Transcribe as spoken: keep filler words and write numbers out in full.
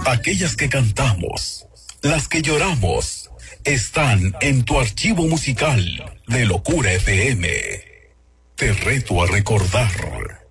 aquellas que cantamos, las que lloramos, están en tu archivo musical de Locura F M. Te reto a recordar.